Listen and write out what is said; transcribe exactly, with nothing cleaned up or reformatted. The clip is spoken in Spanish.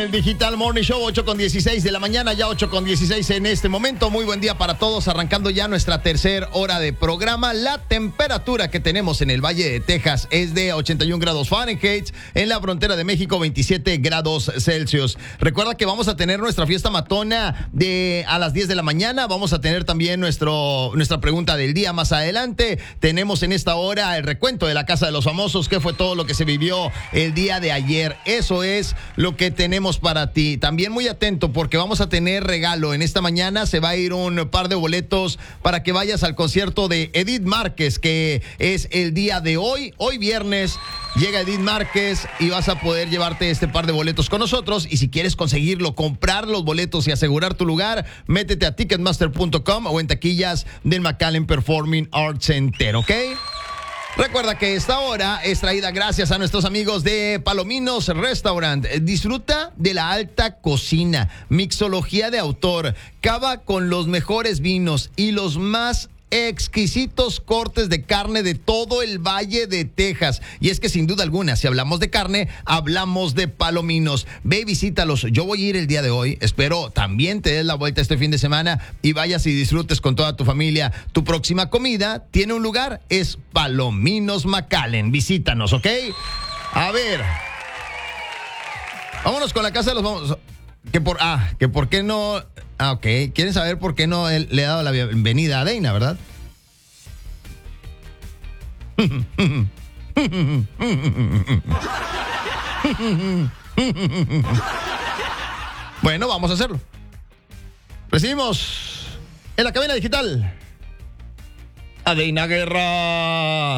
el Digital Morning Show, ocho con dieciséis de la mañana, ya ocho con dieciséis en este momento. Muy buen día para todos, arrancando ya nuestra tercera hora de programa. La temperatura que tenemos en el Valle de Texas es de ochenta y un grados Fahrenheit, en la frontera de México veintisiete grados Celsius. Recuerda que vamos a tener nuestra fiesta matona de a las diez de la mañana. Vamos a tener también nuestro, nuestra pregunta del día más adelante. Tenemos en esta hora el recuento de la Casa de los Famosos, que fue todo lo que se vivió el día de ayer. Eso es lo que tenemos para ti. También muy atento porque vamos a tener regalo. En esta mañana se va a ir un par de boletos para que vayas al concierto de Edith Márquez, que es el día de hoy. Hoy viernes llega Edith Márquez y vas a poder llevarte este par de boletos con nosotros. Y si quieres conseguirlo, comprar los boletos y asegurar tu lugar, métete a ticketmaster punto com o en taquillas del McAllen Performing Arts Center, ¿ok? Recuerda que esta hora es traída gracias a nuestros amigos de Palominos Restaurant. Disfruta de la alta cocina, mixología de autor, cava con los mejores vinos y los más exquisitos cortes de carne de todo el Valle de Texas. Y es que sin duda alguna, si hablamos de carne, hablamos de Palominos. Ve y visítalos. Yo voy a ir el día de hoy. Espero también te des la vuelta este fin de semana y vayas y disfrutes con toda tu familia. Tu próxima comida tiene un lugar, es Palominos McAllen. Visítanos, ¿ok? A ver. Vámonos con la Casa de los Famosos. Que por, ah, que por qué no... Ah, ok. ¿Quieren saber por qué no él, le he dado la bienvenida a Deina, verdad? Bueno, vamos a hacerlo. Recibimos en la cabina digital a Deina Guerra.